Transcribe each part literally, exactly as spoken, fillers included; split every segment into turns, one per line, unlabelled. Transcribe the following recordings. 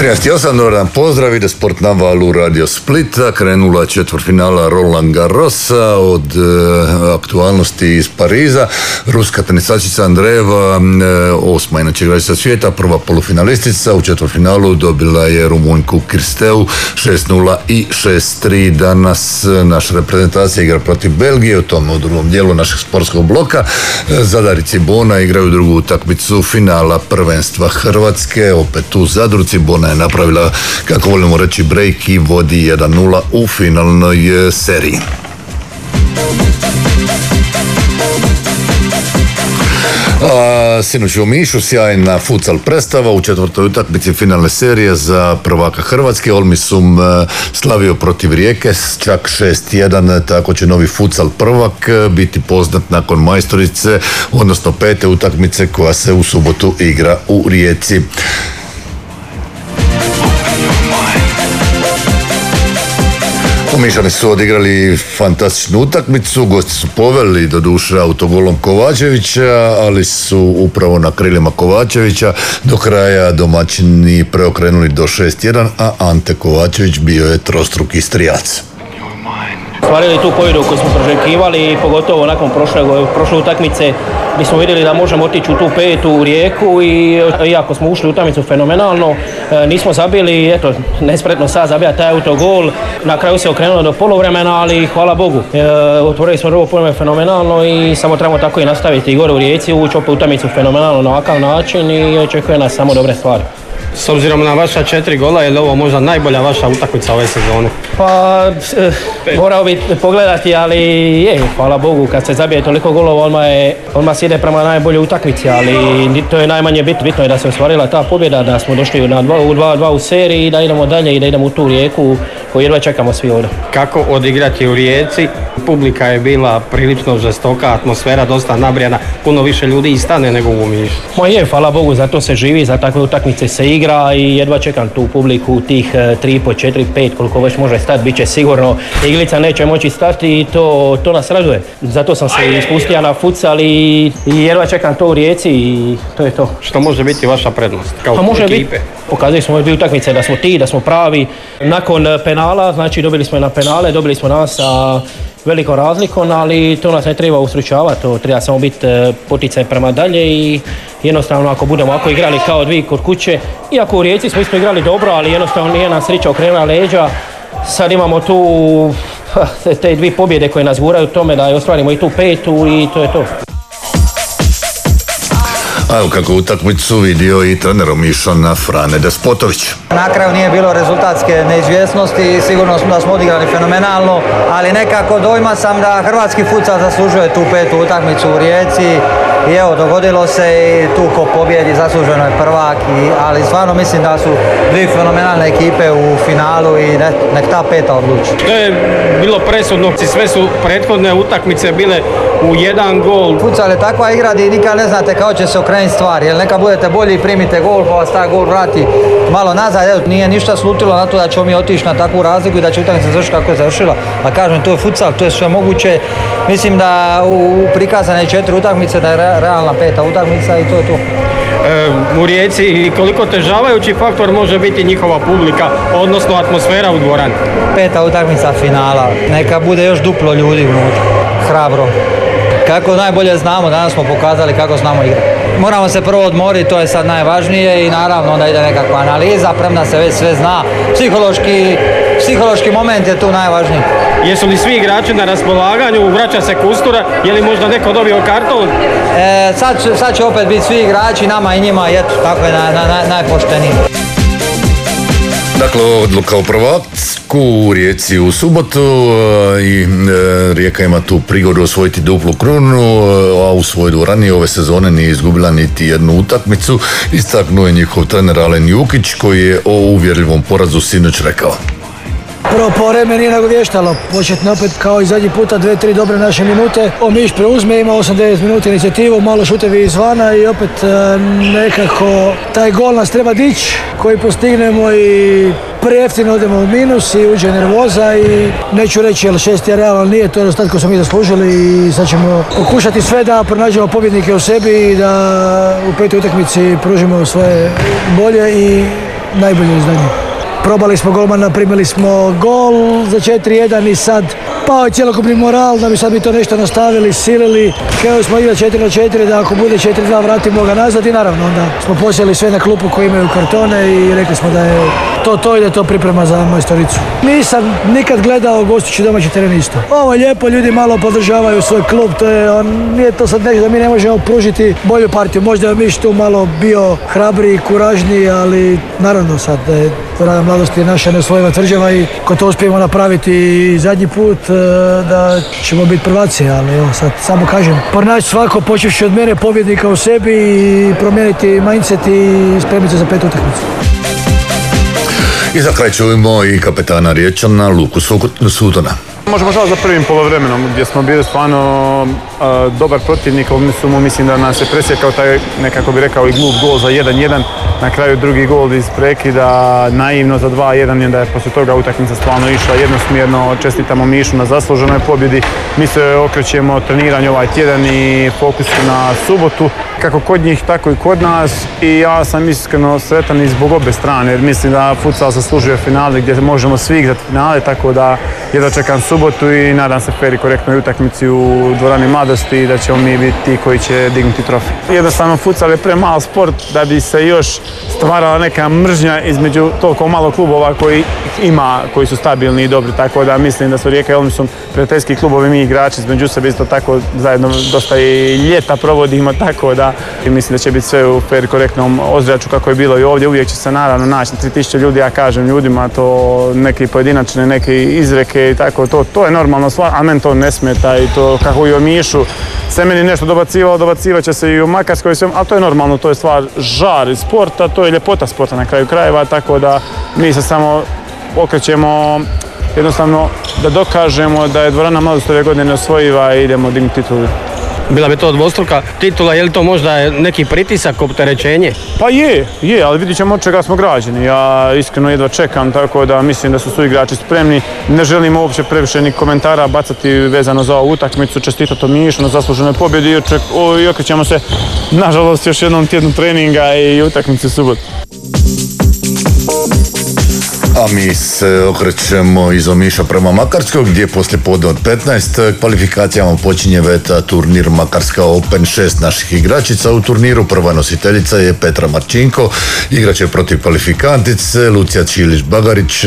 trinaest osam, dobar dan, pozdrav, ide sport na valu Radio Splita, krenula četvrtfinala Roland Garrosa od e, aktualnosti iz Pariza. Ruska tenisačica Andreeva, e, osma inače igračica svijeta, prva polufinalistica, u četvrtfinalu dobila je Rumunjku Kirsteu šest nula i šest tri. Danas naša reprezentacija igra protiv Belgije, u tom u drugom dijelu našeg sportskog bloka. Zadar i Cibona igraju drugu utakmicu finala prvenstva Hrvatske, opet u Zadru. Cibona je napravila, kako volimo reći, break i vodi jedan nula u finalnoj seriji. A, sinoć u Omišu sjajna futsal predstava u četvrtoj utakmici finalne serije za prvaka Hrvatske. Olmisum slavio protiv Rijeke s čak šest jedan, tako će novi futsal prvak biti poznat nakon majstorice, odnosno pete utakmice koja se u subotu igra u Rijeci. Omišani su odigrali fantastičnu utakmicu, gosti su poveli doduše autogolom Kovačevića, ali su upravo na krilima Kovačevića do kraja domaćini preokrenuli do šest jedan, a Ante Kovačević bio je trostruki strijac.
Stvarili tu pobjedu koju smo priželjkivali, pogotovo nakon prošle, prošle utakmice gdje smo vidjeli da možemo otići u tu petu u Rijeku i iako smo ušli u utakmicu fenomenalno, nismo zabili, eto, nespretno sad zabija taj autogol. Na kraju se okrenulo do poluvremena, ali hvala Bogu. E, otvorili smo drugo poluvreme fenomenalno i samo trebamo tako i nastaviti i gore u Rijeci, ući opet utakmicu fenomenalno na ovakav način i očekuje nas samo dobre stvari.
S obzirom na vaša četiri gola, je li ovo možda najbolja vaša utakmica ove sezone?
Pa, e, morao bi pogledati, ali je, hvala Bogu, kad se zabije toliko golova, odmah, je, odmah se ide prema najboljoj utakmici, ali to je najmanje bitno, bitno je da se ostvarila ta pobjeda, da smo došli na dva, u dva dva u seriji i da idemo dalje i da idemo u tu Rijeku koju jedva čekamo svi ovdje.
Kako odigrati u Rijeci? Publika je bila prilično žestoka, atmosfera dosta nabrijana, puno više ljudi i stane nego u Omišu.
Ma je, hvala Bogu, zato se živi, za takve utakmice se igra i jedva čekam tu publiku, tih tri po četiri pet koliko već može stati, bit će sigurno. Iglica neće moći stati i to, to nas raduje. Zato sam se ispustio na futsal i, i jedva čekam to u Rijeci i to je to.
Što može biti vaša prednost kao
može
ekipe?
Biti. Pokazali smo dvije utakmice da smo ti, da smo pravi. Nakon penala, znači dobili smo na penale, dobili smo nas sa velikom razlikom, ali to nas ne treba ustručavati, to treba samo biti poticaj prema dalje i jednostavno ako budemo ako igrali kao dvije kod kuće, iako u Rijeci smo isto igrali dobro, ali jednostavno nije nam sreća okrenula leđa. Sad imamo tu te dvije pobjede koje nas guraju tome da ostvarimo i tu petu i to je to.
A evo kako utakmicu vidio i trener Omišana Frane Despotović.
Na kraju nije bilo rezultatske neizvjesnosti i sigurno smo da smo odigrali fenomenalno, ali nekako dojma sam da hrvatski futsal zaslužuje tu petu utakmicu u Rijeci i evo dogodilo se i tu ko pobjedi zasluženo je prvak, i, ali stvarno mislim da su dvije fenomenalne ekipe u finalu i ne, nek ta peta odluči.
To je bilo presudno, sve su prethodne utakmice bile u jedan gol.
Futsal je takva igra gdje nikad ne znate kako će se okrenuti stvar, jer neka budete bolji i primite gol pa vas taj gol vrati malo nazad. Evo, nije ništa slutilo na to da ćemo mi otići na takvu razliku i da će utakmica završiti kako je završila. A kažem, to je futsal, to je sve moguće. Mislim da u prikazane četiri utakmice da je realna peta utakmica i to je to.
E, u Rijeci koliko otežavajući faktor može biti njihova publika, odnosno atmosfera u dvorani?
Peta utakmica finala, neka bude još duplo ljudi unutra, hrabro. Kako najbolje znamo, danas smo pokazali kako znamo igrati. Moramo se prvo odmoriti, to je sad najvažnije i naravno onda ide nekakva analiza, premda se već sve zna. Psihološki, psihološki moment je tu najvažniji.
Jesu li svi igrači na raspolaganju, vraća se Kustura, je li možda neko dobio karton?
E, sad, sad će opet biti svi igrači, nama i njima, i eto, tako je na, na, na, najpošteniji.
Dakle, odluka o prvaku u Rijeci u subotu i Rijeka ima tu prigodu osvojiti duplu krunu, a u svojoj dvorani ove sezone nije izgubila niti jednu utakmicu. Istaknuo je njihov trener Alen Jukić koji je o uvjerljivom porazu sinoć rekao.
Prvo po vreme nije nagovještalo, početno opet kao i zadnji puta dve, tri dobre naše minute. Omiš preuzme, ima osam devet minuta inicijativu, malo šutevi izvana i opet nekako taj gol nas treba dići koji postignemo i prejeftino odemo u minus i uđe nervoza i neću reći jel šest je realno, nije to rezultat koji smo mi zaslužili i sad ćemo pokušati sve da pronađemo pobjednike u sebi i da u petoj utakmici pružimo svoje bolje i najbolje izdanje. Probali smo golmana, primili smo gol za četiri jedan i sad pao je cjelokupni moral da bi sad bi to nešto nastavili, silili. Htjeli smo igrati četiri na četiri, da ako bude četiri dva vratimo ga nazad i naravno onda smo posjeli sve na klupu koji imaju kartone i rekli smo da je to to i da to priprema za majstoricu. Nisam nikad gledao gostujući domaći teren isto. Ovo je lijepo, ljudi malo podržavaju svoj klub, to je, on, nije to sad nešto da mi ne možemo pružiti bolju partiju. Možda je Miš tu malo bio hrabriji, kuražniji, ali naravno sad da je Dvorana Mladosti je naša neosvojiva tvrđava i ko to uspijemo napraviti zadnji put da ćemo biti prvaci, ali evo sad samo kažem, pronaći svako počevši od mene pobjednika u sebi i promijeniti mindset i spremiti se za petu utakmicu.
I za kraj čujemo i kapetana Riječana Luku Sutona.
Možemo žaliti za prvim polovremenom gdje smo bili stvarno uh, dobar protivnik, u mislim da nas je presjekao taj, nekako bi rekao, i glup gol za jedan jedan, na kraju drugi gol iz prekida, naivno za dva jedan i onda je poslije toga utakmica stvarno išla jednosmjerno. Čestitamo Mišu na zasluženoj pobjedi, mi se okrećemo treniranju ovaj tjedan i fokus na subotu, kako kod njih tako i kod nas i ja sam iskreno sretan i zbog obe strane jer mislim da futsal zaslužuje finale gdje možemo svi igrati finale, tako da jedva čekam subotu i nadam se fer i korektnoj utakmici u Dvorani Mladosti i da ćemo mi biti ti koji će dignuti trofej. Jednostavno futsal je premal sport da bi se još stvarala neka mržnja između toliko malo klubova koji ima, koji su stabilni i dobri, tako da mislim da su Rijeka i Olmsum prijateljski klubovi, mi igrači između sebe isto tako zajedno dosta i ljeta provodimo, tako da i mislim da će biti sve u fer i korektnom ozračju kako je bilo i ovdje. Uvijek će se naravno naći tri tisuće ljudi, ja kažem ljudima to neki pojedinačne, neke izreke i tako, to, to je normalno stvar, a meni to ne smeta i to kako i o Mišu se meni nešto dobacivalo, dobacivat će se i u Makarskoj i sve, ali to je normalno, to je stvar žar iz sporta, to je ljepota sporta na kraju krajeva, tako da mi se samo okrećemo jednostavno da dokažemo da je Dvorana Mladosti ove godine neosvojiva i idemo dignuti titulu.
Bila bi to dvostruka titula, je li to možda neki pritisak, opterećenje?
Pa je, je, ali vidit ćemo od čega smo građeni. Ja iskreno jedva čekam, tako da mislim da su svi igrači spremni. Ne želimo uopće previše ni komentara bacati vezano za ovu utakmicu, čestitati Mišu na zasluženoj pobjedi i, oček, o, i okrećemo se, nažalost, još jednom tjednu treninga i utakmicu u subotu.
A mi se okrećemo iz Omiša prema Makarskoj gdje poslije podne od petnaest kvalifikacijama počinje veta turnir Makarska Open. Šest naših igračica u turniru. Prva nositeljica je Petra Marčinko. Igraće protiv kvalifikantice Lucija Čilić-Bagarić,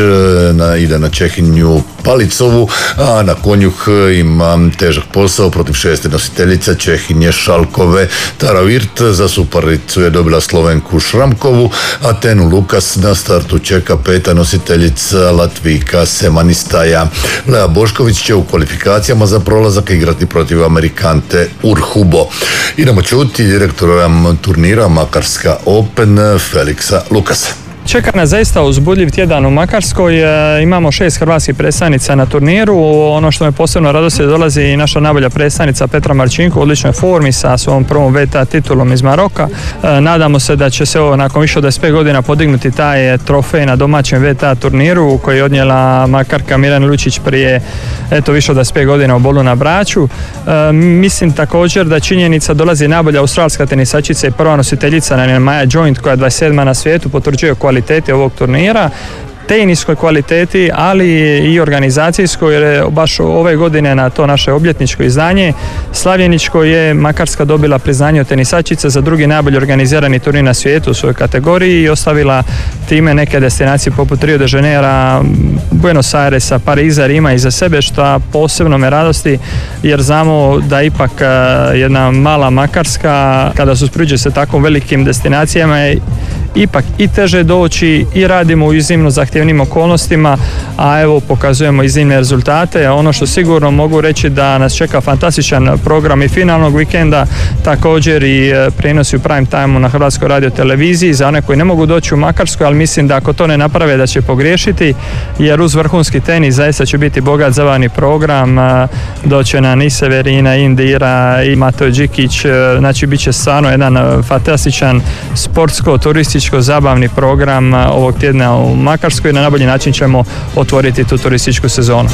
ide na Čehinju Palicovu, a na Konjuh ima težak posao protiv šeste nositeljice Čehinje Šalkove. Tara Virt za suparicu je dobila Slovenku Šramkovu, a Tenu Lukas na startu čeka peta nositeljica Latvijka Semanistaja. Lea Bošković će u kvalifikacijama za prolazak igrati protiv Amerikante Urhubo. Idemo čuti direktora turnira Makarska Open Feliksa Lukasa.
Čeka nas zaista uzbudljiv tjedan u Makarskoj, imamo šest hrvatskih predstavnica na turniru. Ono što me posebno radosti dolazi i naša najbolja predstavnica Petra Marčinko u odličnoj formi sa svom prvom V T A titulom iz Maroka. Nadamo se da će se ovo nakon više od dvadeset pet godina podignuti taj trofej na domaćem V T A turniru koji je odnijela Makarka Mirjana Lučić prije eto više od dvadeset pet godina u Bolu na Braču. E, mislim također da činjenica dolazi najbolja australska tenisačica i prva nositeljica na Maja Joint koja je dvadeset sedma na svijetu, potvrđuje kvaliteti ovog turnira, teniskoj kvaliteti, ali i organizacijskoj, jer baš ove godine na to naše obljetničko izdanje slavljeničko je Makarska dobila priznanje od tenisačice za drugi najbolji organizirani turnir na svijetu u svojoj kategoriji i ostavila time neke destinacije poput Rio de Janeira, Buenos Airesa, Pariza, Rima iza sebe, što posebno me radosti jer znamo da ipak jedna mala Makarska kada se uspoređuje sa tako velikim destinacijama je ipak i teže doći i radimo u iznimno zahtjevnim okolnostima, a evo pokazujemo iznimne rezultate. Ono što sigurno mogu reći da nas čeka fantastičan program i finalnog vikenda, također i prijenosi u prime time na Hrvatskoj radioteleviziji za one koji ne mogu doći u Makarsku, ali mislim da ako to ne naprave da će pogriješiti, jer uz vrhunski tenis zaista će biti bogat zabavni program, doće nam i Severina, Indira i Mateo Đikić, znači bit će stvarno jedan fantastičan sportsko-turistički zabavni program ovog tjedna u Makarskoj i na najbolji način ćemo otvoriti tu turističku sezonu.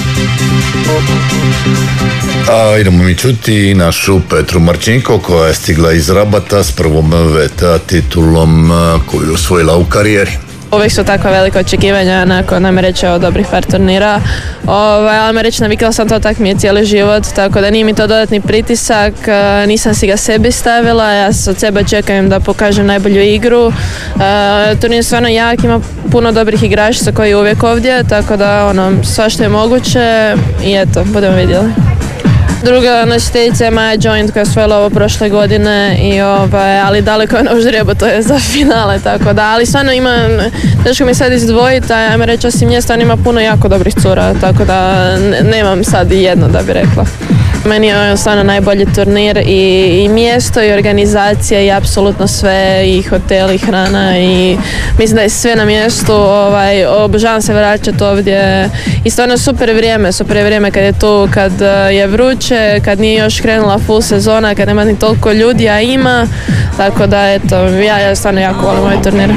A idemo mi čuti našu Petru Marčinko koja je stigla iz Rabata s prvom V T A titulom koju je osvojila u karijeri.
Uvijek su takva velika očekivanja nakon, najme reći, od dobrih par turnira. Ovaj, ali me reći, navikla sam to, tak mi je cijeli život, tako da nije mi to dodatni pritisak, nisam si ga sebi stavila, ja od sebe čekam da pokažem najbolju igru. Uh, turnir je stvarno jak, ima puno dobrih igračica koji je uvijek ovdje, tako da ono, svašta je moguće i eto, budemo vidjeli. Druga nositeljica je Maja Joint koja je osvojila ovo prošle godine, i ovaj, ali daleko je na ždrijebu, to je za finale, tako da, ali stvarno ima, teško mi sad izdvojiti, a ajme reći, osim nje stvarno ima puno jako dobrih cura, tako da nemam sad i jedno da bi rekla. Meni je stvarno najbolji turnir i, i mjesto i organizacija i apsolutno sve, i hotel i hrana, i mislim da je sve na mjestu. Ovaj, obožavam se vraćati ovdje i stvarno super vrijeme, super vrijeme kad je tu, kad je vruće, kad nije još krenula full sezona, kad nema ni toliko ljudi, a ima, tako da eto, ja, ja stvarno jako volim ovaj turnir.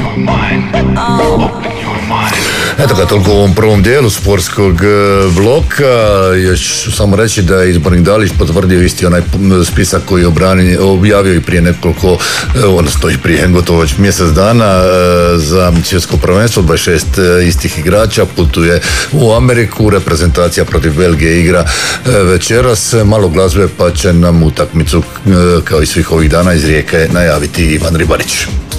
Eto ga, toliko u ovom prvom dijelu sportskog bloka. Još ću samo reći da je izbornik Dalić potvrdio isti onaj spisak koji je objavio i prije nekoliko, odnosno i prije gotovo već mjesec dana za svjetsko prvenstvo. dvadeset šest istih igrača putuje u Ameriku, reprezentacija protiv Belgije igra večeras. Malo glazbe pa će nam utakmicu kao i svih ovih dana iz Rijeke najaviti Ivan Ribarić.